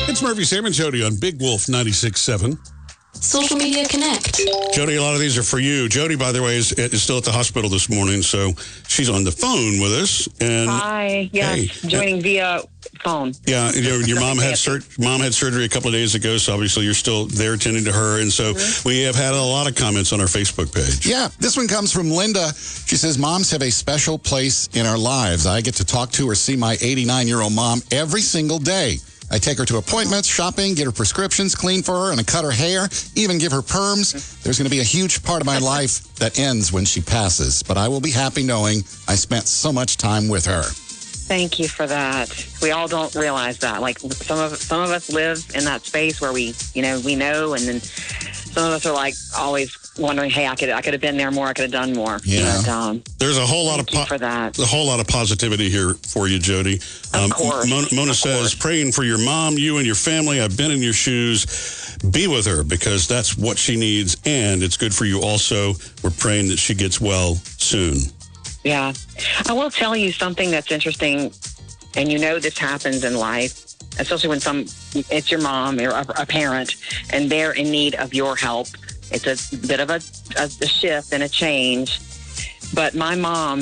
It's Murphy, Sam, and Jody on Big Wolf 96.7. Social Media Connect. Jody, a lot of these are for you. Jody, by the way, is still at the hospital this morning, so she's on the phone with us. And hi, yes, hey, joining via phone. Yeah, your mom had surgery a couple of days ago, so obviously you're still there attending to her. And so we have had a lot of comments on our Facebook page. Yeah, this one comes from Linda. She says, moms have a special place in our lives. I get to talk to or see my 89-year-old mom every single day. I take her to appointments, shopping, get her prescriptions, clean for her, and I cut her hair, even give her perms. There's going to be a huge part of my life that ends when she passes, but I will be happy knowing I spent so much time with her. Thank you for that. We all don't realize that. Like some of us live in that space where we know, and then some of us are like always wondering, hey, I could have been there more, I could have done more. Yeah. But, there's a whole lot for that. A whole lot of positivity here for you, Jody. Of course. Mona says, praying for your mom, you and your family. I've been in your shoes. Be with her because that's what she needs, and it's good for you also. We're praying that she gets well soon. Yeah. I will tell you something that's interesting, and this happens in life, especially when it's your mom or a parent, and they're in need of your help. It's a bit of a shift and a change. But my mom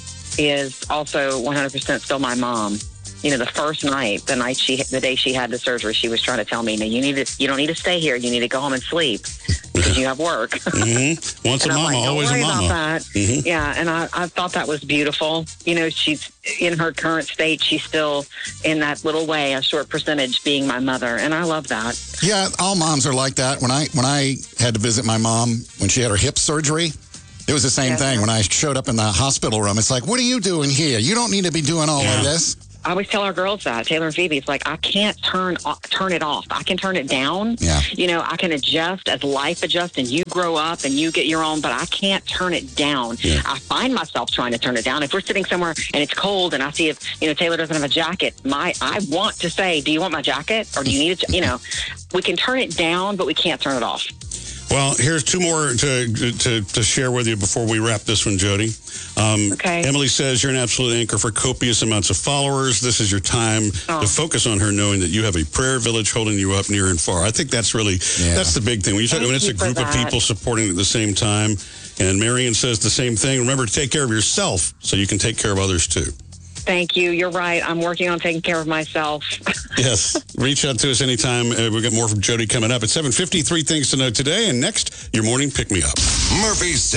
is also 100% still my mom. The first night, the day she had the surgery, she was trying to tell me, you don't need to stay here. You need to go home and sleep because you have work. Mm-hmm. Once a mama, always a mama. About that. Mm-hmm. Yeah, and I thought that was beautiful. She's in her current state. She's still in that little way, a short percentage being my mother, and I love that. Yeah, all moms are like that. When I had to visit my mom when she had her hip surgery, it was the same thing. When I showed up in the hospital room, it's like, what are you doing here? You don't need to be doing all of this. I always tell our girls that, Taylor and Phoebe, it's like, I can't turn it off. I can turn it down. Yeah. I can adjust as life adjusts and you grow up and you get your own, but I can't turn it down. Yeah. I find myself trying to turn it down. If we're sitting somewhere and it's cold and I see if, Taylor doesn't have a jacket, I want to say, do you want my jacket? Or do you need it? We can turn it down, but we can't turn it off. Well, here's two more to share with you before we wrap this one, Jody. Okay. Emily says, you're an absolute anchor for copious amounts of followers. This is your time to focus on her, knowing that you have a prayer village holding you up near and far. I think that's really, that's the big thing. When it's a group of people supporting at the same time. And Marion says the same thing. Remember to take care of yourself so you can take care of others too. Thank you. You're right. I'm working on taking care of myself. Yes. Reach out to us anytime. We'll get more from Jody coming up at 7:53. Things to know today. And next, your morning pick-me-up. Murphy's